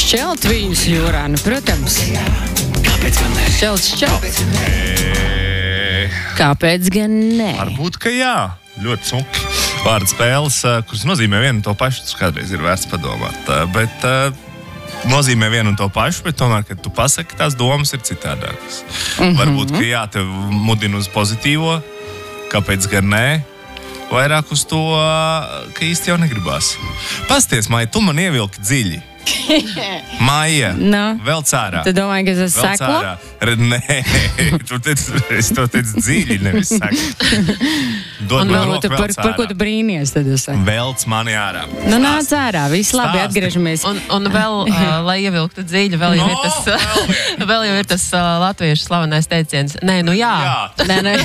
Šķelt viņus jūrā, nu, protams. Šķelt. Kāpēc gan nē? Varbūt, ka jā. Ļoti smuki. Vārdu spēles, kuras nozīmē vienu un to pašu, tas kādreiz ir vērts padomāt. Bet nozīmē vienu un to pašu, bet tomēr, kad tu pasaki, tās domas ir citādākas. Varbūt, ka jā, tev mudina uz pozitīvo, kāpēc gan nē? Vairāk uz to, ka īsti jau negribās. Pasties, Maija, tu man ievilki dziļi. Maija, vēl cārā. Tu domāji, ka tas seklo? Nē, es to teicu dziļi, nevis seklo. Un vēl par ko tu brīnies, tad es saku? Velc mani ārā. Nu, nāc ārā, viss labi, atgriežamies. Un vēl, lai ievilktu dziļi, vēl jau ir tas latviešu slavenais teiciens. Nē, nu jā. Nē.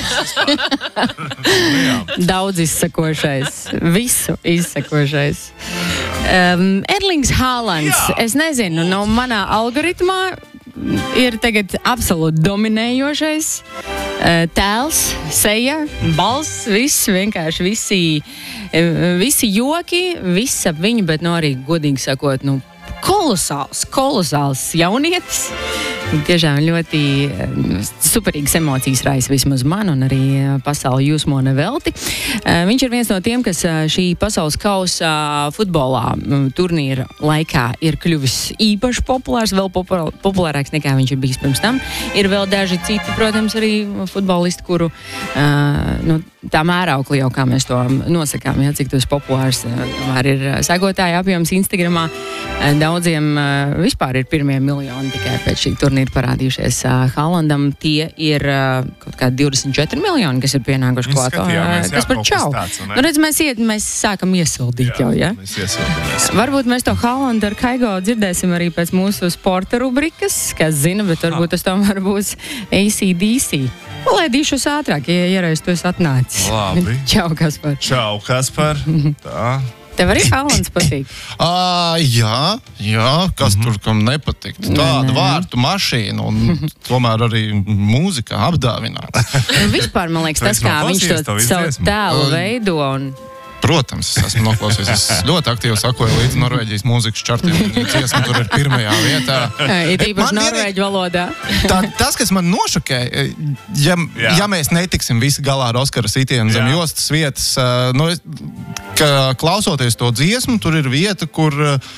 Daudz izsakošais. Visu izsakošais. Erlings Haalands. Es nezinu, no manā algoritmā ir tagad absolūti dominējošais tēls, seja, balss, viss, vienkārši visi joki, viss ap viņu, bet arī, godīgi sakot, kolosāls jaunietis. Tiešām ļoti superīgas emocijas raisa vismaz man un arī pasauli jūsmo nevelti. Viņš ir viens no tiem, kas šī pasaules kausa futbolā turnīra laikā ir kļuvis īpaši populārs, vēl populārāks nekā viņš ir bijis pirms tam. Ir vēl daži citi, protams, arī futbolisti, kuru tā mēraukli jau, kā mēs to nosakām, cik tas populārs tomēr ir sekotāju apjoms Instagramā. Daudziem vispār ir pirmie miljoni tikai pēc šī turnīra parādījušies Haalandam. Tie ir kaut kādi 24 miljoni, kas ir pienākuši klāt. Kas par čau? Nu, redz, mēs sākam iesildīt jau, ja? Mēs iesildāmies. Varbūt mēs to Haalandu ar Kaigo dzirdēsim arī pēc mūsu sporta rubrikas, kas zina, bet varbūt tas tomēr būs AC/DC. Laidīšos ātrāk, ja iereiz tu esi atnācis. Labi. Čau, Kaspar. Čau, Kaspar. Tā. Tev arī Haalands patīk? Jā, kas tur kam nepatīk. Tāda vārtu mašīna un tomēr arī mūzika apdāvināta. Vispār, man liekas, tas, kā viņš to savu tēlu veido un... Protams, es esmu noklausījis. Es ļoti aktīvi sakoju līdz Norvēģijas mūzikas čartiem. Dziesma tur ir pirmajā vietā. Ir īpaši norvēģu valodā. Tas, kas man nošokē, ja mēs netiksim visi galā ar Oskara sitienu zem jostas vietas, klausoties to dziesmu, tur ir vieta, kur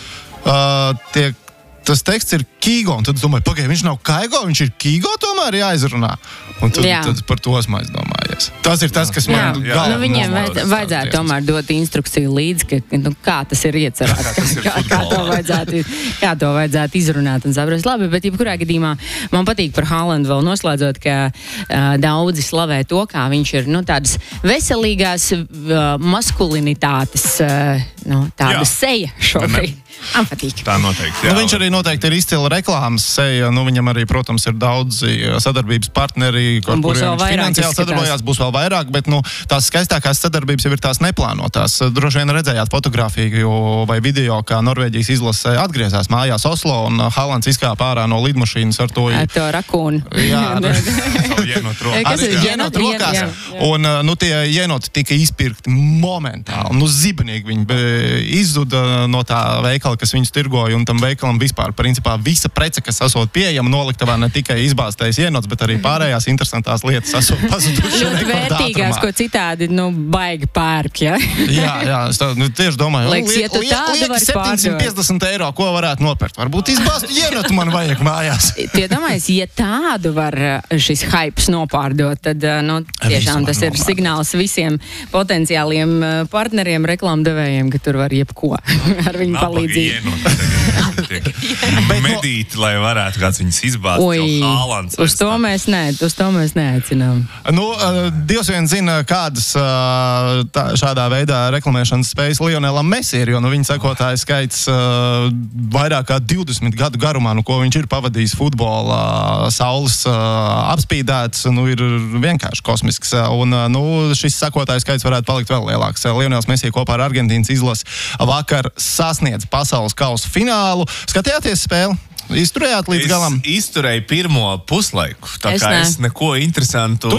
tas teksts ir Kīgo, un tad domāju, pagaid, viņš nav Kaigo, viņš ir Kīgo tomēr jāizrunā. Un tad par to esmu aizdomājies. Tas ir tas, kas man galvā. Viņiem vajadzētu tomēr dot instrukciju līdzi, kā tas ir iecerēts, kā to vajadzētu izrunāt un saprast. Labi, bet jebkurā gadījumā man patīk par Haalandu vēl noslēdzot, ka daudzi slavē to, kā viņš ir tādas veselīgās maskulinitātes tāda seja šobrīd. Man patīk. Tā noteikti, jā. Viņš arī noteikti ir izcila reklāmas seja. Viņam arī, protams, ir daudzi sadarbības partneri, ar kuriem viņš finansiāli sadarbojās, būs vēl vairāk, bet tās skaistākās sadarbības jau ir tās neplānotās. Droši vien redzējāt fotografiju vai video, kā Norvēģijas izlase atgriezās mājās Oslo, un Haalands izkāpa ārā no lidmašīnas ar to rakūnu. Jā, kas ir jenot rokās. Un tie jenoti tika izpirkti momentāli. Zibenīgi viņi izzuda no tā veikala, kas viņus tirgoja, un tam veikalam vispār, principā, visa prece, kas esot pieejama noliktavā, ne tikai izbāztais jenots, bet arī pārējās interesantās lietas esot pazudušas. Ļoti vērtīgās, ko citādi, baigi pērk, ja? Jā, es tieši domāju, liek 750 eiro, ko varētu nopirkt. Varbūt izbāztu jenotu man vajag mājās. Tie domājas, ja tādu var šis hypes nopārdot, tad, tiešām tas ir signāls visiem potenciāliem partneriem, reklāmdevējiem, ka tur var jebko ar viņu palīdzību. Medīt, lai varētu kāds viņus izbāzt. Haalands. Uz to mēs neaicinām. Dievs vien zina, kādas šādā veidā reklamēšanas spējas Lionelam Messi ir, jo viņa sekotāju skaits vairāk kā 20 gadu garumā, ko viņš ir pavadījis futbola saules apspīdēts, ir vienkārši kosmisks. Un šis sekotāju skaits varētu palikt vēl lielāks. Lionels Messi kopā ar Argentīnas izlasi vakar sasniedz pasaules kausa finālu. Skatījāties spēli? Izturējāt līdz galam? Es izturēju pirmo puslaiku, tā kā es neko interesantu